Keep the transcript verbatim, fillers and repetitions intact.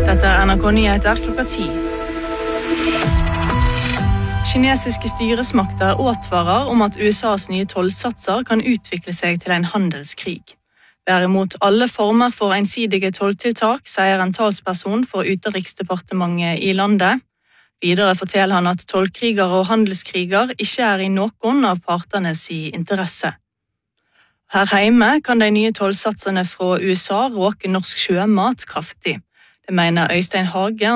Dette er N R K Nyheter klokka ti. Kinesiske styresmakter advarer om at U S A's nye tollsatser kan utvikle seg til en handelskrig. Det er imot alle former for ensidige tolltiltak, sier en talsperson for utenriksdepartementet i landet. Videre forteller han at tollkriger og handelskriger ikke er i noen av partenes interesse. Her hjemme kan de nye tollsatsene fra U S A råke norsk sjømat kraftig. Det mener Øystein Hage,